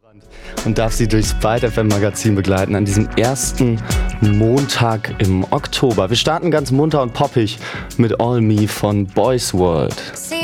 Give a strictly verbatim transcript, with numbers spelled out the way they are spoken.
Und darf sie durchs Byte F M Magazin begleiten an diesem ersten Montag im Oktober. Wir starten ganz munter und poppig mit All Me von Boys World.